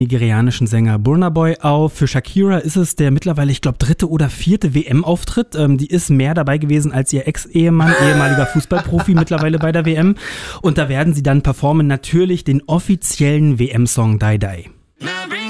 nigerianischen Sänger Burna Boy auf. Für Shakira ist es der mittlerweile, ich glaube, 3. oder 4. WM-Auftritt. Die ist mehr dabei gewesen als ihr Ex-Ehemann, ehemaliger Fußballprofi mittlerweile bei der WM. Und da werden sie dann performen natürlich den offiziellen WM-Song Die Die.